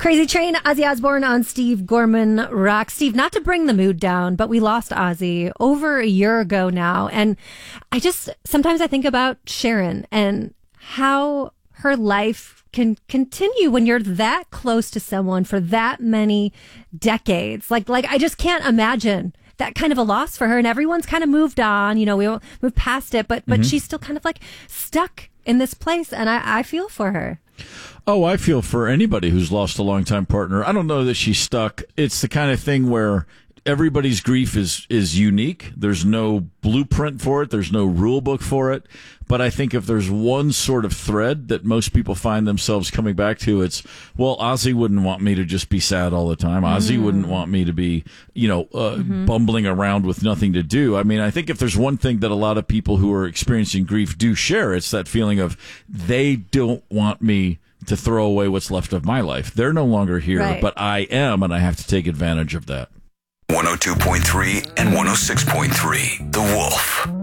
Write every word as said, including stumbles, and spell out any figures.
Crazy Train, Ozzy Osbourne on Steve Gorman Rock. Steve, not to bring the mood down, but we lost Ozzy over a year ago now. And I just, sometimes I think about Sharon and how her life can continue when you're that close to someone for that many decades. Like, like I just can't imagine that kind of a loss for her. And everyone's kind of moved on. You know, we moved past it, but, but mm-hmm. she's still kind of like stuck in this place. And I, I feel for her. Oh, I feel for anybody who's lost a longtime partner. I don't know that she's stuck. It's the kind of thing where everybody's grief is, is unique. There's no blueprint for it. There's no rule book for it. But I think if there's one sort of thread that most people find themselves coming back to, it's, well, Ozzy wouldn't want me to just be sad all the time. Mm-hmm. Ozzy wouldn't want me to be, you know, uh, mm-hmm. bumbling around with nothing to do. I mean, I think if there's one thing that a lot of people who are experiencing grief do share, it's that feeling of they don't want me to throw away what's left of my life. They're no longer here, right. but I am, and I have to take advantage of that. one oh two point three and one oh six point three, The Wolf.